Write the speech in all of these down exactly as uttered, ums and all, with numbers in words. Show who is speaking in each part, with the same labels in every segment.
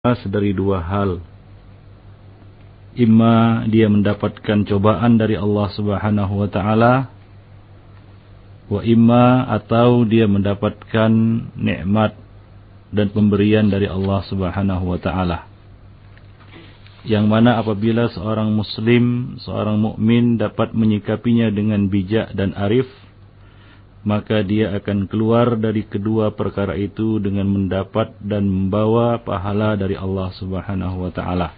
Speaker 1: dari dua hal. Imma dia mendapatkan cobaan dari Allah Subhanahu wa taala, wa imma atau dia mendapatkan nikmat dan pemberian dari Allah Subhanahu wa taala. Yang mana apabila seorang muslim, seorang mukmin dapat menyikapinya dengan bijak dan arif, maka dia akan keluar dari kedua perkara itu dengan mendapat dan membawa pahala dari Allah Subhanahu wa taala.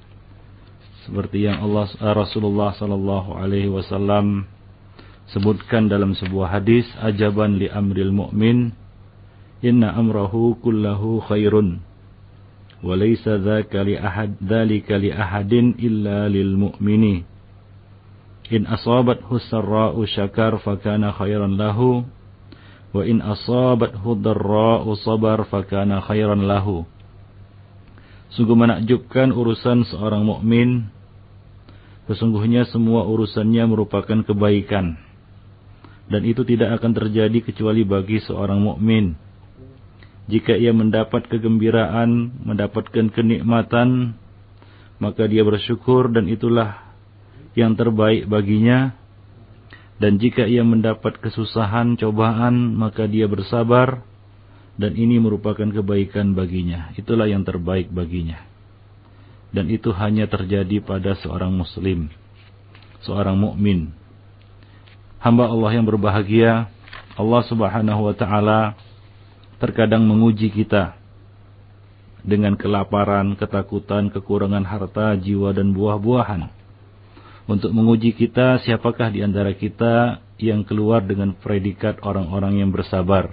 Speaker 1: Seperti yang Allah Rasulullah sallallahu alaihi wasallam sebutkan dalam sebuah hadis, ajaban li amril mu'min, inna amrahu kullahu khairun wa laysa dzaka li ahad dzalika li ahadin illa lil mu'mini. In asabathu sarra'u syakar fakana khairan lahu wa in asabathu dharra'u sabar fakana khairan lahu. Sungguh menakjubkan urusan seorang mukmin. Sesungguhnya semua urusannya merupakan kebaikan, dan itu tidak akan terjadi kecuali bagi seorang mukmin. Jika ia mendapat kegembiraan, mendapatkan kenikmatan, maka dia bersyukur dan itulah yang terbaik baginya. Dan jika ia mendapat kesusahan, cobaan, maka dia bersabar, dan ini merupakan kebaikan baginya. Itulah yang terbaik baginya. Dan itu hanya terjadi pada seorang muslim, seorang mukmin. Hamba Allah yang berbahagia, Allah Subhanahu wa taala terkadang menguji kita dengan kelaparan, ketakutan, kekurangan harta, jiwa dan buah-buahan, untuk menguji kita siapakah di antara kita yang keluar dengan predikat orang-orang yang bersabar.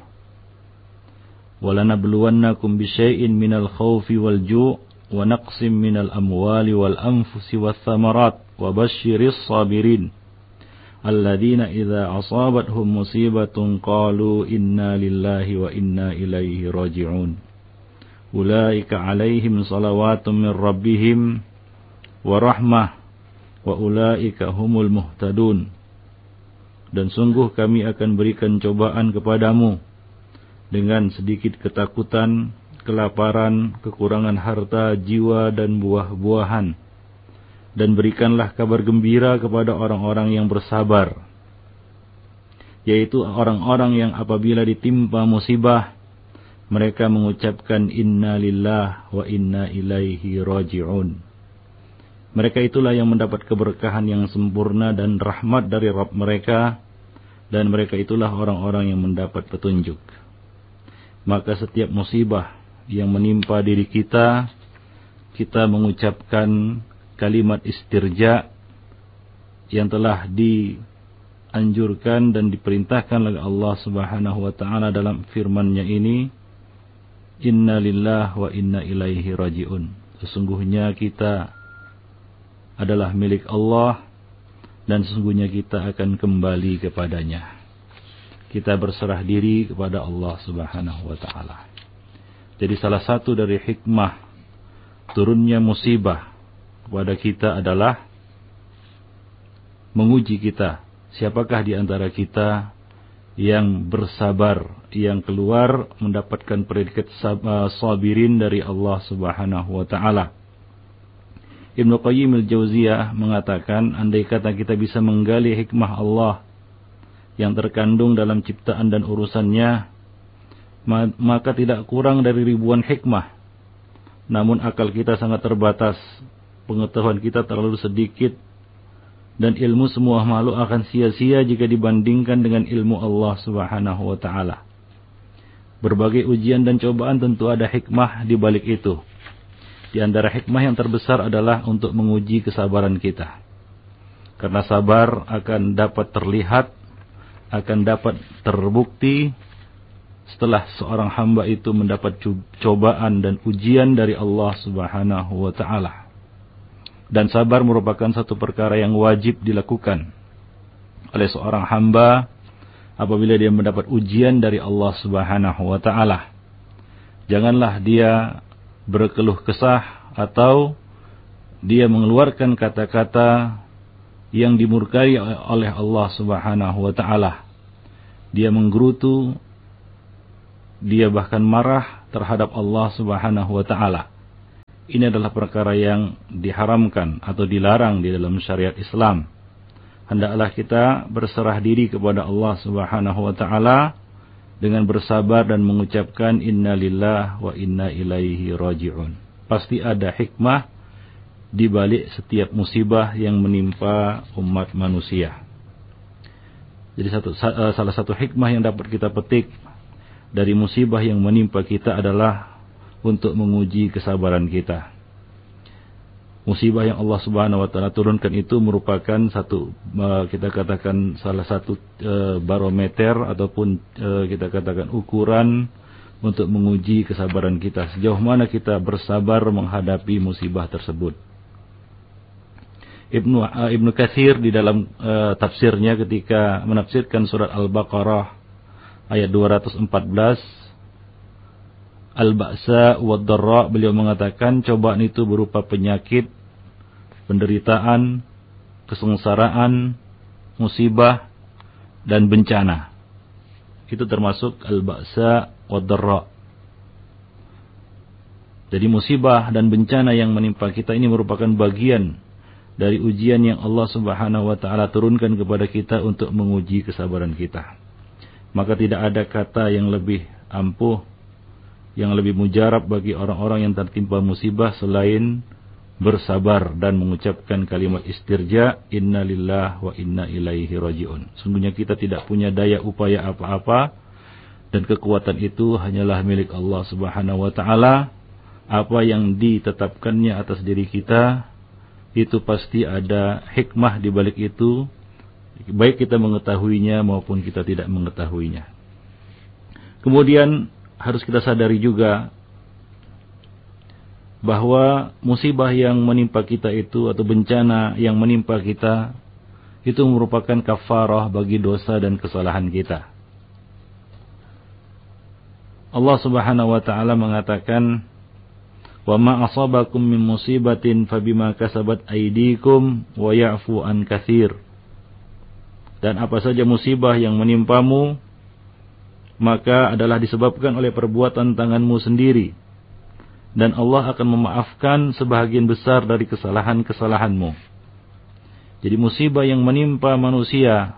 Speaker 1: Walanabluwannakum bisyai'in minal khawfi wal ju' wa naqsim minal amwali wal anfusi wath thamarat wa basyiris sabirin alladzina idza asabathum musibatun qalu inna lillahi wa inna ilaihi raji'un. Ulaika 'alaihim salawatun min rabbihim wa rahmah wa ulaika humul muhtadun. Dan sungguh kami akan berikan cobaan kepadamu dengan sedikit ketakutan, kelaparan, kekurangan harta, jiwa dan buah-buahan, dan berikanlah kabar gembira kepada orang-orang yang bersabar, yaitu orang-orang yang apabila ditimpa musibah mereka mengucapkan inna lillah wa inna ilaihi raji'un. Mereka itulah yang mendapat keberkahan yang sempurna dan rahmat dari Rabb mereka, dan mereka itulah orang-orang yang mendapat petunjuk. Maka setiap musibah yang menimpa diri kita, kita mengucapkan kalimat istirja yang telah dianjurkan dan diperintahkan oleh Allah Subhanahu wa taala dalam firman-Nya ini, inna lillah wa inna ilaihi raji'un. Sesungguhnya kita adalah milik Allah dan sesungguhnya kita akan kembali kepadanya. Kita berserah diri kepada Allah Subhanahu wa taala. Jadi salah satu dari hikmah turunnya musibah kepada kita adalah menguji kita. Siapakah di antara kita yang bersabar, yang keluar mendapatkan predikat sabirin dari Allah Subhanahu wa taala. Ibnu Qayyim al-Jauziyah mengatakan, andai kata kita bisa menggali hikmah Allah yang terkandung dalam ciptaan dan urusannya, maka tidak kurang dari ribuan hikmah. Namun akal kita sangat terbatas, pengetahuan kita terlalu sedikit, dan ilmu semua makhluk akan sia-sia jika dibandingkan dengan ilmu Allah Subhanahu wa taala. Berbagai ujian dan cobaan tentu ada hikmah di balik itu. Di antara hikmah yang terbesar adalah untuk menguji kesabaran kita. Karena sabar akan dapat terlihat, akan dapat terbukti setelah seorang hamba itu mendapat cobaan dan ujian dari Allah Subhanahu wa taala. Dan sabar merupakan satu perkara yang wajib dilakukan oleh seorang hamba apabila dia mendapat ujian dari Allah Subhanahu wa taala. Janganlah dia berkeluh kesah atau dia mengeluarkan kata-kata yang dimurkai oleh Allah Subhanahu wa taala. Dia menggerutu, dia bahkan marah terhadap Allah Subhanahu wa taala. ini adalah perkara yang diharamkan atau dilarang di dalam syariat Islam. Hendaklah kita berserah diri kepada Allah Subhanahu wa taala dengan bersabar dan mengucapkan innalillah wa inna ilaihi raji'un. Pasti ada hikmah di balik setiap musibah yang menimpa umat manusia. Jadi satu, salah satu hikmah yang dapat kita petik dari musibah yang menimpa kita adalah untuk menguji kesabaran kita. Musibah yang Allah Subhanahu wa taala turunkan itu merupakan satu, kita katakan salah satu barometer ataupun kita katakan ukuran untuk menguji kesabaran kita. Sejauh mana kita bersabar menghadapi musibah tersebut. Ibnu uh, Ibnu Katsir di dalam uh, tafsirnya ketika menafsirkan surat Al-Baqarah ayat dua ratus empat belas, Al-Ba'sa wad-Dharra, beliau mengatakan cobaan itu berupa penyakit, penderitaan, kesengsaraan, musibah, dan bencana. Itu termasuk Al-Ba'sa wad-Dharra. Jadi musibah dan bencana yang menimpa kita ini merupakan bagian dari ujian yang Allah Subhanahu wa taala turunkan kepada kita untuk menguji kesabaran kita. Maka tidak ada kata yang lebih ampuh, yang lebih mujarab bagi orang-orang yang tertimpa musibah selain bersabar dan mengucapkan kalimat istirja, innalillah wa inna ilaihi raji'un. Sungguhnya kita tidak punya daya upaya apa-apa dan kekuatan itu hanyalah milik Allah Subhanahu wa taala. Apa yang ditetapkannya atas diri kita itu pasti ada hikmah di balik itu, baik kita mengetahuinya maupun kita tidak mengetahuinya. Kemudian harus kita sadari juga bahwa musibah yang menimpa kita itu atau bencana yang menimpa kita itu merupakan kafarah bagi dosa dan kesalahan kita. Allah Subhanahu wa taala mengatakan, wa ma asabakum min musibatin fabima kasabat aydikum wa ya'fu an katsir. Dan apa saja musibah yang menimpamu maka adalah disebabkan oleh perbuatan tanganmu sendiri, dan Allah akan memaafkan sebahagian besar dari kesalahan-kesalahanmu. Jadi musibah yang menimpa manusia,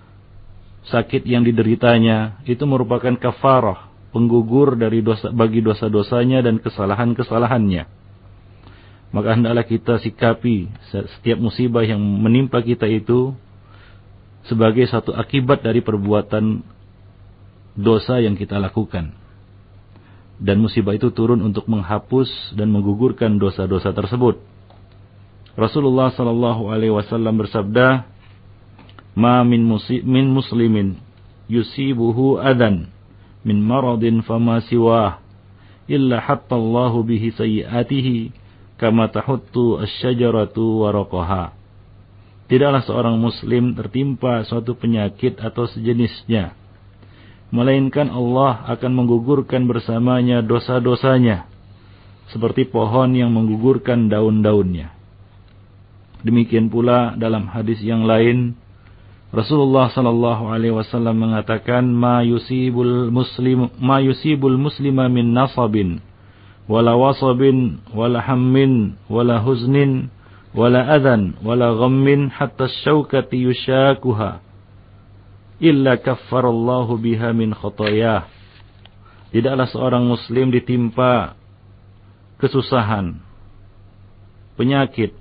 Speaker 1: sakit yang dideritanya, itu merupakan kafarah, penggugur dari dosa, bagi dosa-dosanya dan kesalahan-kesalahannya. Maka hendaklah kita sikapi setiap musibah yang menimpa kita itu sebagai satu akibat dari perbuatan dosa yang kita lakukan. Dan musibah itu turun untuk menghapus dan menggugurkan dosa-dosa tersebut. Rasulullah sallallahu alaihi wasallam bersabda, "Ma min muslimin yusibuhu adan min maradin fama siwah illa hatta Allahu bihi sayyiatihi kama tahuttu asy-syajaratu waraqaha." Tidaklah seorang muslim tertimpa suatu penyakit atau sejenisnya, melainkan Allah akan menggugurkan bersamanya dosa-dosanya seperti pohon yang menggugurkan daun-daunnya. Demikian pula dalam hadis yang lain, Rasulullah sallallahu alaihi wasallam mengatakan, ma yusibul muslim ma yusibul muslima min nasabin wala wasabin wala hammin wala huznin wala adhan wala ghammin hatta asy-syaukati yushakuha illa kaffarallahu biha min khotoyah. Tidaklah seorang muslim ditimpa kesusahan, penyakit,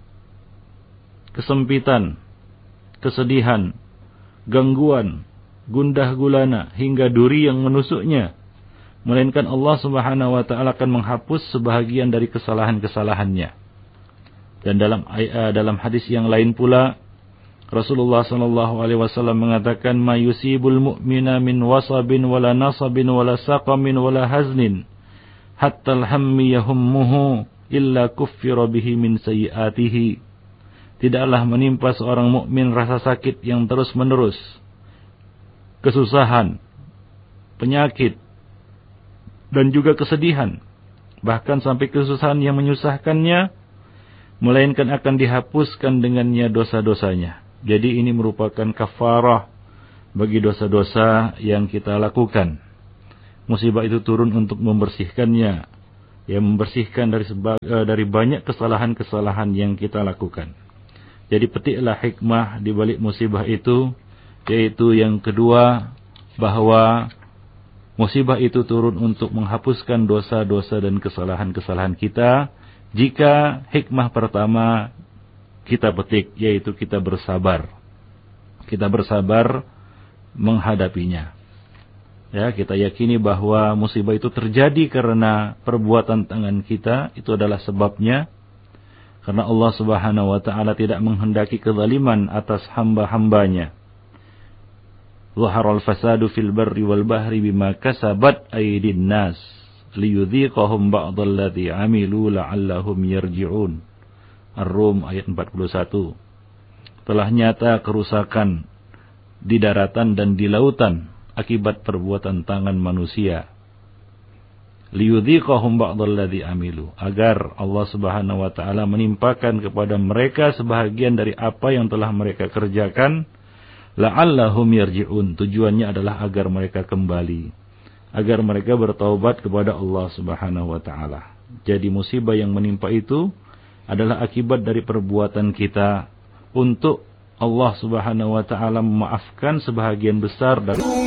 Speaker 1: kesempitan, kesedihan, gangguan, gundah gulana, hingga duri yang menusuknya, melainkan Allah Subhanahu wa taala akan menghapus sebahagian dari kesalahan-kesalahannya. Dan dalam dalam hadis yang lain pula, Rasulullah sallallahu alaihi wasallam mengatakan, ma yusibul mu'mina min wasabin wala nasabin wala saqamin wala haznin hatta al-hammi yahummuhu illa kuffira bihi min sayyiatihi. Tidaklah menimpa seorang mukmin rasa sakit yang terus-menerus, kesusahan, penyakit, dan juga kesedihan, bahkan sampai kesusahan yang menyusahkannya, melainkan akan dihapuskan dengannya dosa-dosanya. Jadi ini merupakan kafarah bagi dosa-dosa yang kita lakukan. Musibah itu turun untuk membersihkannya yang membersihkan dari seba, dari banyak kesalahan-kesalahan yang kita lakukan. Jadi petiklah hikmah di balik musibah itu, yaitu yang kedua, bahwa musibah itu turun untuk menghapuskan dosa-dosa dan kesalahan-kesalahan kita. Jika hikmah pertama kita petik, yaitu kita bersabar. Kita bersabar menghadapinya. Ya, kita yakini bahwa musibah itu terjadi karena perbuatan tangan kita, itu adalah sebabnya. Karena Allah Subhanahu wa taala tidak menghendaki kezaliman atas hamba-hambanya. Zaharal fasadu fil barri wal bahri bima kasabat aydin nas liyudhiqahum ba'dalladzi 'amilu la'allahum yarji'un. Ar-Rum ayat empat puluh satu. Telah nyata kerusakan di daratan dan di lautan akibat perbuatan tangan manusia. Liyudhiqahum ba'dalladzi 'amilu, agar Allah Subhanahu wa taala menimpakan kepada mereka sebahagian dari apa yang telah mereka kerjakan. La'allahum yarji'un, tujuannya adalah agar mereka kembali, agar mereka bertaubat kepada Allah Subhanahu wa taala. Jadi musibah yang menimpa itu adalah akibat dari perbuatan kita, untuk Allah Subhanahu wa taala memaafkan sebahagian besar dari